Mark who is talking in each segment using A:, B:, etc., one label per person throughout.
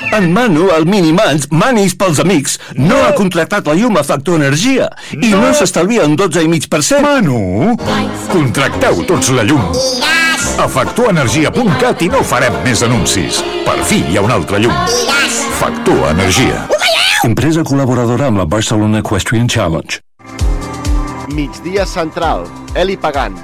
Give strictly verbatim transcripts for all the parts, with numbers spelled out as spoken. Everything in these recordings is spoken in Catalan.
A: En Manu, el Minimans, Manis pels amics, no ha contractat la llum a Factor Energia i no s'estalvia un dotze coma cinc per cent.
B: Manu, contracteu tots la llum. A factor energia punt cat i no farem més anuncis. Per fi hi ha una altra llum. Factor Energia.
A: Empresa col·laboradora amb la Barcelona Equestrian Challenge.
C: Migdia Central, Eli Pagant.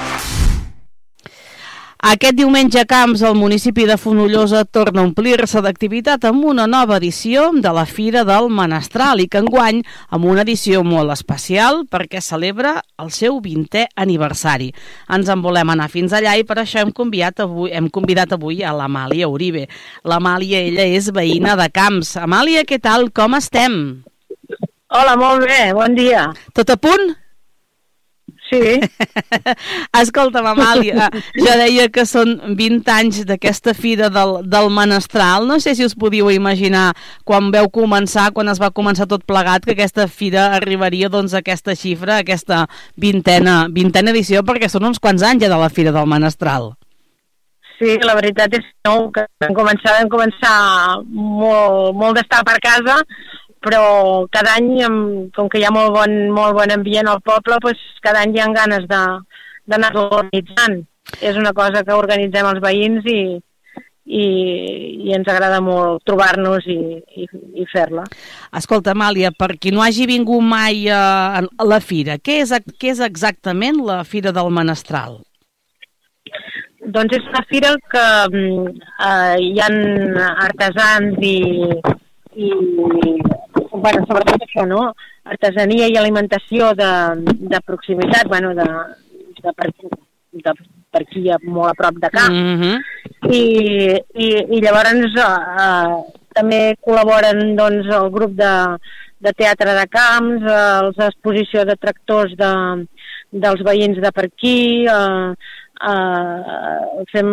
D: Aquest diumenge a Camps, el municipi de Fonollosa torna a omplir-se d'activitat amb una nova edició de la Fira del Menestral i que enguany amb una edició molt especial perquè celebra el seu vintè aniversari. Ens en volem anar fins allà i per això hem convidat avui, hem convidat avui a l'Amàlia Uribe. L'Amàlia, ella és veïna de Camps. Amàlia, què tal? Com estem?
E: Hola, molt bé, bon dia.
D: Tot a punt?
E: Sí.
D: Escolta'm, Amàlia, jo deia que són vint anys d'aquesta fira del, del Menestral. No sé si us podíeu imaginar quan veu començar, quan es va començar tot plegat, que aquesta fira arribaria doncs, a aquesta xifra, a aquesta vintena, vintena edició, perquè són uns quants anys ja de la fira del Menestral.
E: Sí, la veritat és que no, que vam començar, vam començar molt, molt d'estar per casa, però cada any, com que hi ha molt bon, molt bon ambient al poble, doncs cada any hi ha ganes d'anar-lo organitzant. És una cosa que organitzem els veïns i, i, i ens agrada molt trobar-nos i, i, i fer-la.
D: Escolta, Amàlia, per qui no hagi vingut mai a, a la fira, què és, què és exactament la Fira del Menestral?
E: Doncs és una fira que eh, hi ha artesans i, i bueno, sobretot això, no? Artesania i alimentació de, de proximitat, bueno, de, de, per, de per aquí molt a prop de Camps. Mm-hmm. I, i, i llavors eh, també col·laboren doncs, el grup de, de teatre de Camps, eh, l'exposició de tractors de, dels veïns de per aquí, eh, eh, fem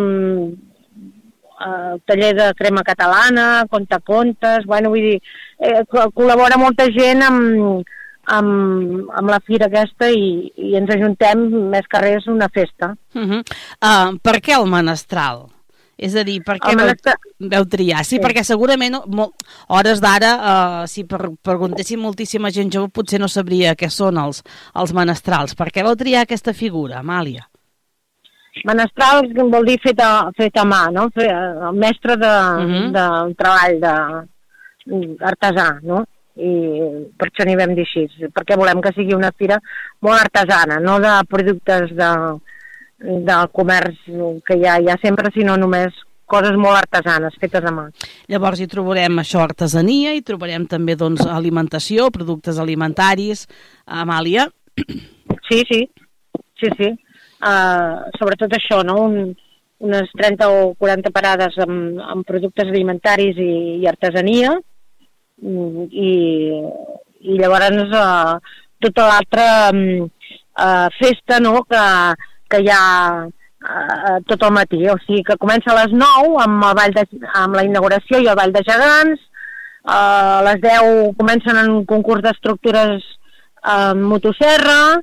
E: el taller de crema catalana, contacontes, bueno, vull dir, eh, col·labora molta gent amb, amb, amb la fira aquesta i, i ens ajuntem més que res una festa.
D: Uh-huh. uh, per què el Menestral? És a dir, per què veu, menestral... veu triar? Sí, sí, perquè segurament molt, hores d'ara, uh, si per, preguntéssim moltíssima gent jove, potser no sabria què són els, els menestrals. Per què veu triar aquesta figura, Amàlia?
E: Menestral vol dir fet a, fet a mà, no? El mestre de, uh-huh. de un treball de, artesà, no? I per això n'hi vam dir així, perquè volem que sigui una fira molt artesana, no de productes de, del comerç que hi ha, hi ha sempre, sinó només coses molt artesanes, fetes a mà.
D: Llavors hi trobarem això, artesania, i trobarem també doncs, alimentació, productes alimentaris. Amàlia?
E: Sí, sí, sí, sí. Uh, sobretot això, no? Un, unes trenta o quaranta parades amb, amb productes alimentaris i, i artesania i, i llavors uh, tota l'altra uh, festa, no? que, que hi ha uh, tot el matí, o sigui que comença a les nou amb, el ball de, amb la inauguració i el ball de gegants, uh, a les deu comencen un concurs d'estructures uh, amb motosserra.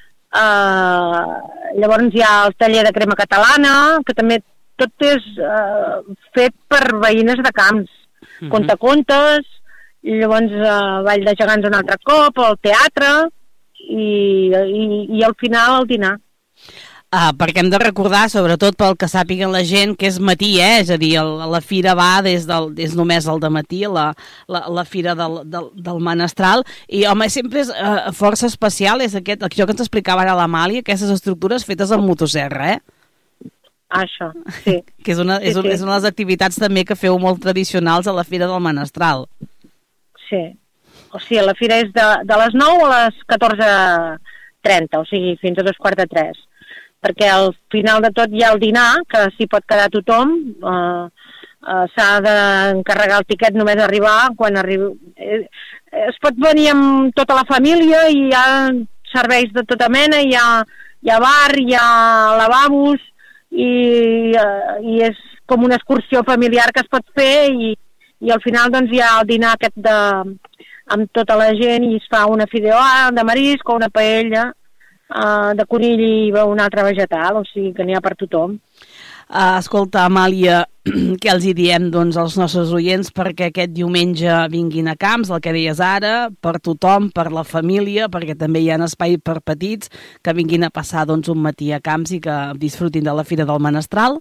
E: Uh, llavors hi ha el taller de crema catalana, que també tot és uh, fet per veïnes de Camps. Mm-hmm. Contacontes, i llavors uh, ball de gegants un altre cop, el teatre i, i, i al final el dinar.
D: Uh, perquè hem de recordar, sobretot pel que sàpiguen la gent, que és matí, eh? És a dir, el, la fira va des del, des només el dematí, la, la, la fira del, del, del Menestral, i home, sempre és uh, força especial, és aquest, això que ens explicava ara l'Amàlia, aquestes estructures fetes amb motosserra, eh?
E: Això, sí.
D: que és una, és, un, és una de les activitats també que feu molt tradicionals a la fira del Menestral.
E: Sí, o sigui, la fira és de, de les nou a les catorze trenta, o sigui, fins a dos quarts de tres. Perquè al final de tot hi ha el dinar, que s'hi pot quedar tothom, eh, eh, s'ha d'encarregar el tiquet només arribar quan arriba. Eh, es pot venir amb tota la família i hi ha serveis de tota mena, hi ha, hi ha bar, hi ha lavabos i, eh, i és com una excursió familiar que es pot fer i, i al final doncs hi ha el dinar aquest de, amb tota la gent i es fa una fideuà de marisc o una paella, Uh, de conill i un altre vegetal, o sigui que n'hi ha per tothom.
D: Uh, escolta, Amàlia, què els hi diem doncs, als nostres oients perquè aquest diumenge vinguin a Camps, el que deies ara, per tothom, per la família, perquè també hi ha espai per petits, que vinguin a passar doncs, un matí a Camps i que disfrutin de la Fira del Menestral?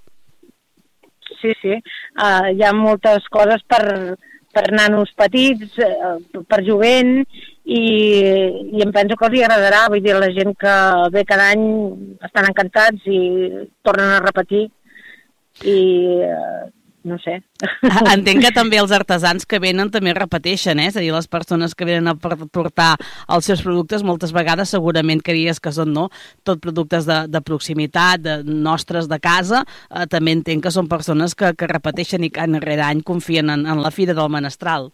E: Sí, sí. Uh, hi ha moltes coses per, per nanos petits, uh, per jovent, i, i em penso que els hi agradarà. Vull dir, la gent que ve cada any estan encantats i tornen a repetir. I uh, no sé.
D: Entenc que també els artesans que venen també repeteixen, eh? És a dir, les persones que venen a portar els seus productes moltes vegades segurament que diries que són no, tot productes de, de proximitat, de nostres de casa, eh, també entenc que són persones que, que repeteixen i que any rere any confien en, en la Fira del Menestral.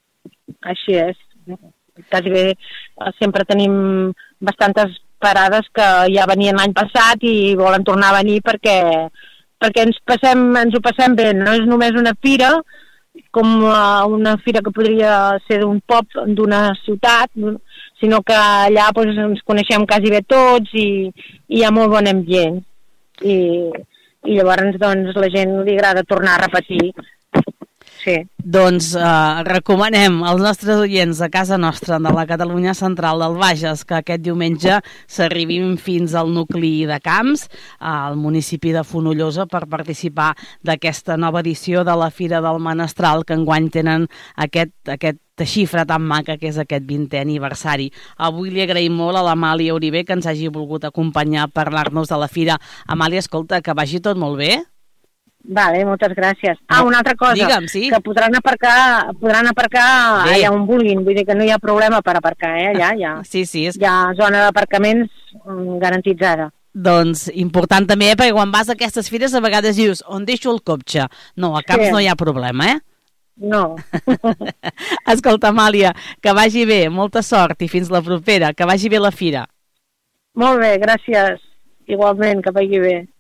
E: Així és. Quasi bé sempre tenim bastantes parades que ja venien l'any passat i volen tornar a venir perquè perquè ens, passem, ens ho passem bé. No és només una fira, com una fira que podria ser d'un pop, d'una ciutat, sinó que allà doncs, ens coneixem quasi bé tots i, i hi ha molt bon ambient. I, i llavors doncs, la gent li agrada tornar a repetir. Sí.
D: Doncs eh, recomanem als nostres oients a casa nostra de la Catalunya Central del Bages que aquest diumenge s'arribin fins al nucli de Camps, al municipi de Fonollosa, per participar d'aquesta nova edició de la Fira del Menestral, que enguany tenen aquest, aquest xifra tan maca que és aquest vintè aniversari. Avui li agraïm molt a l'Amàlia Oriver que ens hagi volgut acompanyar a parlar-nos de la Fira. Amàlia, escolta, que vagi tot molt bé.
E: Vale, moltes gràcies. Ah, una altra cosa,
D: Digue'm, sí.
E: que podran aparcar, podran aparcar
D: bé.
E: allà on vulguin, vull dir que no hi ha problema per aparcar, eh? Allà hi ha,
D: sí, sí, és...
E: hi ha zona d'aparcaments garantitzada.
D: Doncs important també, eh? Perquè quan vas a aquestes fires a vegades dius, on deixo el cotxe? No, a Camps sí. No hi ha problema, eh?
E: No.
D: Escolta, Amàlia, que vagi bé, molta sort i fins la propera, que vagi bé la fira.
E: Molt bé, gràcies. Igualment, que vagi bé.